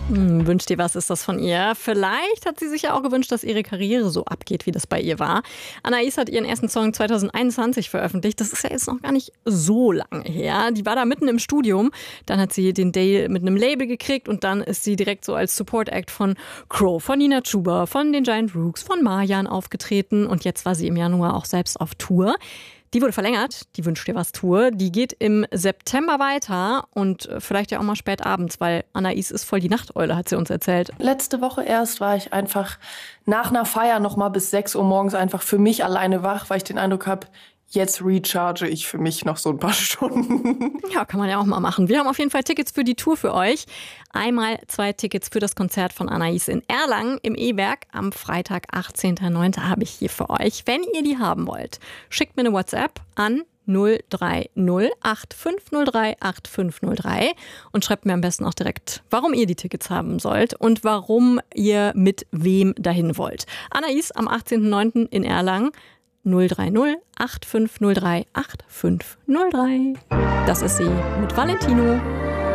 Wünscht dir was, ist das von ihr. Vielleicht hat sie sich ja auch gewünscht, dass ihre Karriere so abgeht, wie das bei ihr war. Anais hat ihren ersten Song 2021 veröffentlicht. Das ist ja jetzt noch gar nicht so lange her. Die war da mitten im Studium. Dann hat sie den Deal mit einem Label gekriegt und dann ist sie direkt so als Support-Act von Crow, von Nina Chuba, von den Giant Rooks, von Marjan aufgetreten. Und jetzt war sie im Januar auch selbst auf Tour. Die wurde verlängert, die Wünscht dir was Tour. Die geht im September weiter und vielleicht ja auch mal spät abends, weil Anais ist voll die Nachteule, hat sie uns erzählt. Letzte Woche erst war ich einfach nach einer Feier noch mal bis 6 Uhr morgens einfach für mich alleine wach, weil ich den Eindruck habe, jetzt recharge ich für mich noch so ein paar Stunden. Ja, kann man ja auch mal machen. Wir haben auf jeden Fall Tickets für die Tour für euch. Einmal 2 Tickets für das Konzert von Anais in Erlangen im E-Werk. Am Freitag, 18.09. habe ich hier für euch. Wenn ihr die haben wollt, schickt mir eine WhatsApp an 030 8503 8503 und schreibt mir am besten auch direkt, warum ihr die Tickets haben sollt und warum ihr mit wem dahin wollt. Anais am 18.09. in Erlangen. 030 8503 8503. Das ist sie mit Valentino.